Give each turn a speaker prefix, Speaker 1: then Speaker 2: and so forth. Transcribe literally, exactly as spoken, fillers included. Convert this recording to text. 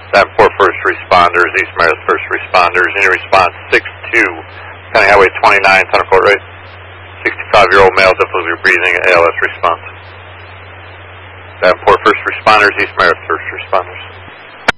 Speaker 1: Davenport First Responders, East Meredith First Responders. Any response? six two, County Highway twenty-nine, Thunder Court Road. sixty-five-year-old male, difficulty breathing, A L S response. Davenport First Responders, East Meredith First Responders.